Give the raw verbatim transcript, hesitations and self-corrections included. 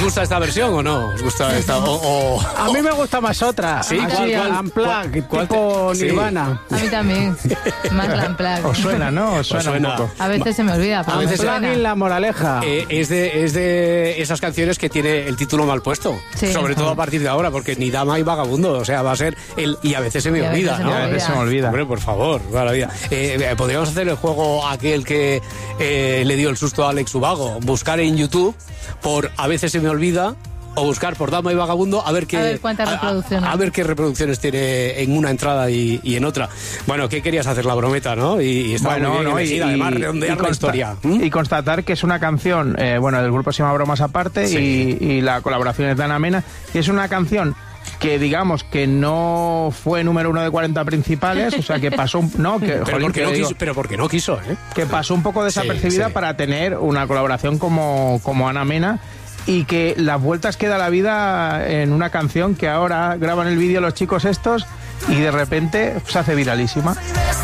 gusta esta versión o no? ¿Os gusta esta? O, o... A mí me gusta más otra. ¿Sí? Así, ¿Cuál, cuál? Unplugged, ¿Cuál te- tipo sí. Nirvana. A mí también. Más la Unplugged. Os suena, ¿no? Os suena, suena. un poco. A veces se me olvida, pero A me veces- suena. Unplugged, la moraleja. Eh, es, de, es de esas canciones que tiene el título mal puesto. Sí. Sobre todo a partir de ahora, porque ni dama y vagabundo. O sea, va a ser el. Y a veces se me Y a veces olvida, se ¿no? me A veces se me olvida. olvida. Hombre, por favor, maravilla. Eh, Podríamos hacer el juego aquel que eh, le dio el susto a Alex Ubago. Buscar en YouTube por A veces se me olvida. O buscar por Dama y Vagabundo a ver qué A ver cuántas reproducciones. a, a ver qué reproducciones tiene en una entrada y, y en otra. Bueno, ¿qué querías hacer la brometa, no? Y, y estaba muy bien ¿no? elegida, además redondear la consta- historia. ¿Mm? y constatar que es una canción, eh, bueno, del grupo se llama Bromas Aparte, Sí. y, y la colaboración es de Ana Mena, y es una canción que digamos que no fue número uno de cuarenta principales, o sea que pasó un, no, que, Pero, jolín, porque que no digo, quiso, pero porque no quiso, ¿eh? que pasó un poco desapercibida sí. para tener una colaboración como, como Ana Mena, y que las vueltas que da la vida en una canción que ahora graban el vídeo los chicos estos y de repente se hace viralísima.